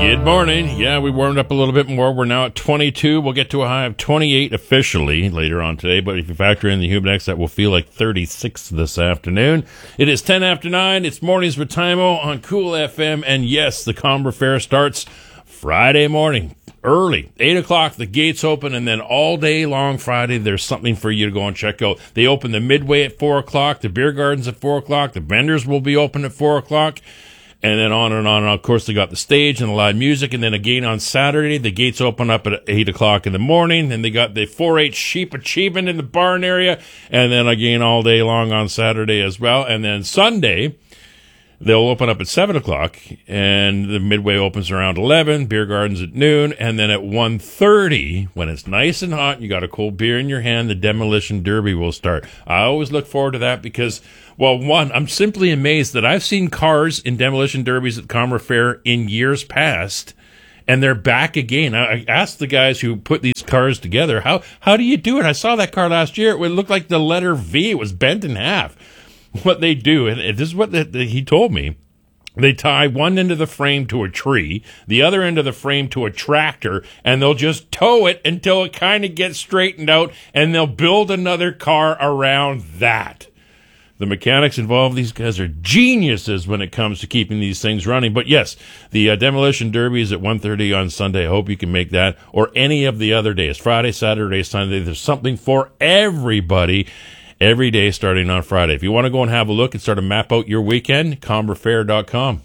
Good morning. Yeah, we warmed up a little bit more. We're now at 22. We'll get to a high of 28 officially later on today, but if you factor in the humidex, that will feel like 36 this afternoon. It is 10 after 9. It's Mornings with Timo on Cool FM, and yes, the Comber Fair starts Friday morning, early, 8 o'clock, the gates open, and then all day long Friday, there's something for you to go and check out. They open the Midway at 4 o'clock, the beer gardens at 4 o'clock, the vendors will be open at 4 o'clock, and then on and on. And of course, they got the stage and the live music. And then again on Saturday, the gates open up at 8 o'clock in the morning. And they got the 4-H sheep achievement in the barn area. And then again all day long on Saturday as well. And then Sunday, they'll open up at 7 o'clock. And the Midway opens around 11. Beer gardens at noon. And then at 1:30, when it's nice and hot, you got a cold beer in your hand, the Demolition Derby will start. I always look forward to that because, well, one, I'm simply amazed that I've seen cars in demolition derbies at Comber Fair in years past, and they're back again. I asked the guys who put these cars together, how do you do it? I saw that car last year. It looked like the letter V. It was bent in half. What they do, and this is what he told me, they tie one end of the frame to a tree, the other end of the frame to a tractor, and they'll just tow it until it kind of gets straightened out, and they'll build another car around that. The mechanics involved, these guys are geniuses when it comes to keeping these things running. But yes, the Demolition Derby is at 1:30 on Sunday. I hope you can make that, or any of the other days, Friday, Saturday, Sunday. There's something for everybody every day starting on Friday. If you want to go and have a look and start to map out your weekend, comberfair.com.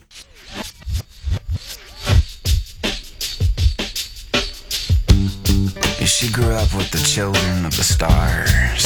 She grew up with the children of the stars.